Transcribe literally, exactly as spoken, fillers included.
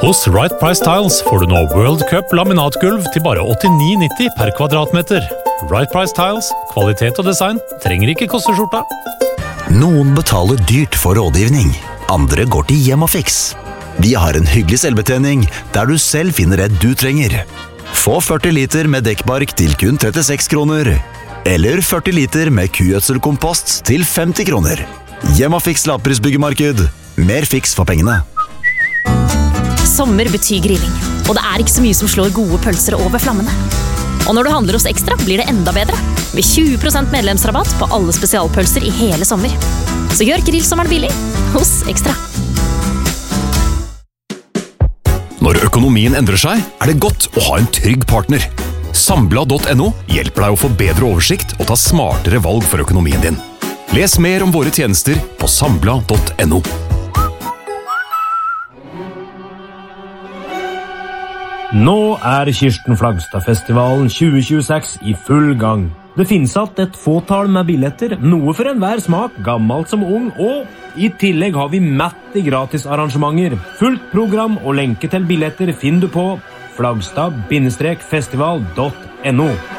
Hos Right Price Tiles får du nå World Cup laminatgulv til bare åttini nitti per kvadratmeter. Right Price Tiles, kvalitet og design, trenger ikke koste skjorta. Noen betaler dyrt for rådgivning, andre går til Hjem og Fiks. Vi har en hyggelig selvbetjening der du selv finner det du trenger. Få førti liter med dekkbark til kun trettiseks kroner. Eller førti liter med kugjødselkompost til femti kroner. Hjem og Fiks lavprisbyggemarked. Mer fiks for pengene. Sommer betyr grilling, og det er ikke så mye som slår gode pølser over flammene. Og når du handler hos Ekstra, blir det enda bedre. Med tjue prosent medlemsrabatt på alle spesialpølser i hele sommer. Så gjør grillsommeren billig hos Ekstra. Når økonomien endrer seg, er det godt å ha en trygg partner. Sambla punktum no hjelper deg å få bedre oversikt og ta smartere valg for økonomien din. Les mer om våre tjenester på Sambla punktum no. Nå er Kirsten Flagstad-festivalen tjue tjueseks i full gang. Det finnes alt et fåtall med billetter, noe for enhver smak, gammelt som ung, og i tillegg har vi matte gratisarrangementer. Fullt program og lenke til billetter finner du på flagstad bindestrek festival punktum no.